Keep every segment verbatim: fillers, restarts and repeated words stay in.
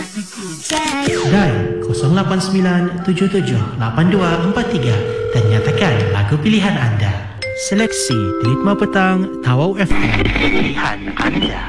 Dial kosong lapan sembilan tujuh tujuh lapan dua empat tiga dan nyatakan lagu pilihan anda. Seleksi Ritma Petang Tawau F M, pilihan anda.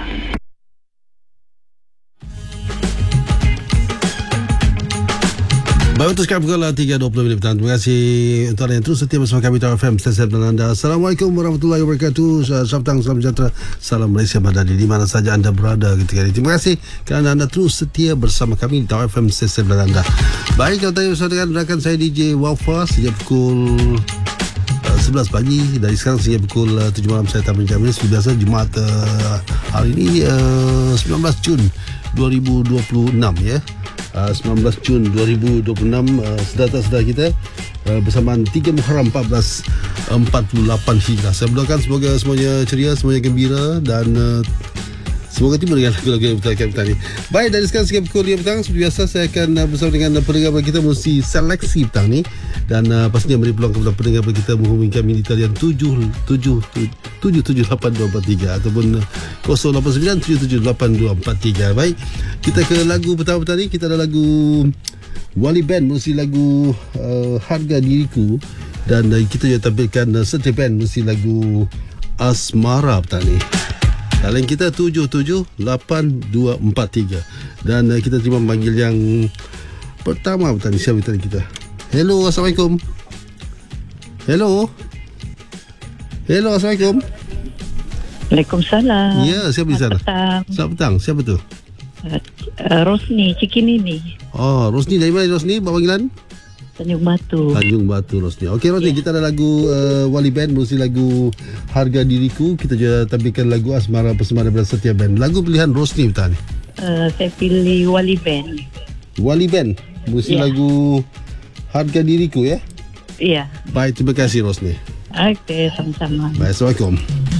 Baik, untuk sekarang pukul tiga dua puluh minit petang. Terima kasih untuk anda yang terus setia bersama kami Tawau F M, stesen dan anda. Assalamualaikum warahmatullahi wabarakatuh. Selamat petang, salam sejahtera, salam Malaysia Madani di mana saja anda berada ketika ini. Terima kasih kerana anda terus setia bersama kami di Tawau F M, stesen dan anda. Baik, kalau tadi bersama dengan rakan saya D J Wafa sejak pukul uh, sebelas pagi. Dari sekarang sehingga pukul uh, tujuh malam saya tampil jam ini. Seperti biasa Jumaat uh, hari ini uh, sembilan belas Jun dua ribu dua puluh enam ya. Uh, sembilan belas Jun dua ribu dua puluh enam, uh, saudara-saudara kita uh, bersamaan tiga Muharram empat belas empat puluh lapan Hijrah. Saya berdoakan semoga semuanya ceria, semuanya gembira dan uh, semoga tiba dengan lagu-lagu yang betul kita ni. Baik, dari sekarang sehingga pukul lima petang seperti biasa saya akan uh, bersama dengan uh, pendengar kita mesti seleksi petang ni dan uh, pastinya beri peluang kepada pendengar kita menghubungi kami di talian tujuh tujuh tujuh lapan dua empat tiga ataupun uh, kosong lapan sembilan tujuh tujuh lapan dua empat tiga. Baik, kita ke lagu pertama petang ni. Kita ada lagu Wali Band mesti lagu uh, Harga Diriku dan uh, kita juga tampilkan uh, Setia Band mesti lagu Asmara petang ni. Talian kita tujuh tujuh lapan dua empat tiga dan uh, kita terima memanggil yang pertama petang ni. Siapa tadi kita? Hello, Assalamualaikum. Hello. Hello, Assalamualaikum. Waalaikumsalam. Ya, siapa di sana? Selamat petang. Siapa tu? Uh, uh, Rosni, Cikinini. Oh, Rosni dari mana Rosni? Bawa panggilan? Tanjung Batu. Tanjung Batu, Rosni. Okey Rosni, Yeah. kita ada lagu uh, Wali Band, mesti lagu Harga Diriku. Kita juga tampilkan lagu Asmara bersama daripada Setia Band. Lagu pilihan Rosni petang ni. Uh, saya pilih Wali Band. Wali Band, mesti Yeah. lagu Harga Diriku ya. Iya. Baik, terima kasih Rosni. Okey, sama-sama. Baik, Assalamualaikum.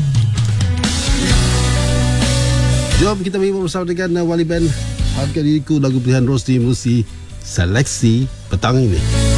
Jom kita berhubung bersama dengan Wali Band Harga Diriku, lagu pilihan Rosni, mesti seleksi petang ini.